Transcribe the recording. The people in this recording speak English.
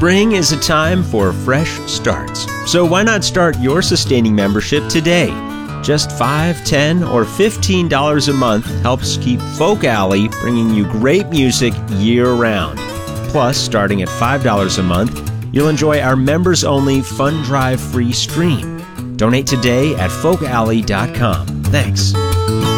Spring is a time for fresh starts. So why not start your sustaining membership today? Just $5, $10, or $15 a month helps keep Folk Alley bringing you great music year-round. Plus, starting at $5 a month, you'll enjoy our members-only Fun Drive free stream. Donate today at folkalley.com. Thanks.